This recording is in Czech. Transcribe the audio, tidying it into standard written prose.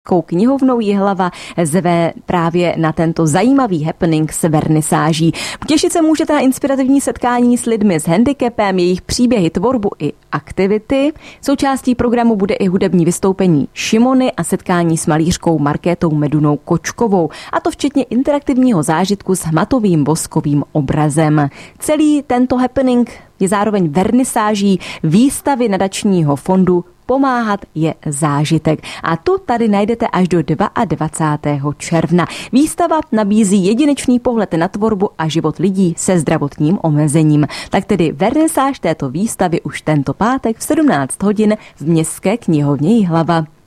knihovnou Jihlava zve právě na tento zajímavý happening s vernisáží. Těšit se můžete na inspirativní setkání s lidmi s handicapem, jejich příběhy, tvorbu i aktivity. Součástí programu bude i hudební vystoupení Šimony a setkání s malířkou Markétou Medunou Kočkovou, a to včetně interaktivního zážitku s hmatovým voskovým obrazem. Celý tento happening je zároveň vernisáží výstavy nadačního fondu Pomáhat je zážitek. A tu tady najdete až do 22. června. Výstava nabízí jedinečný pohled na tvorbu a život lidí se zdravotním omezením. Tak tedy vernisáž této výstavy už tento pátek v 17 hodin v Městské knihovně Jihlava.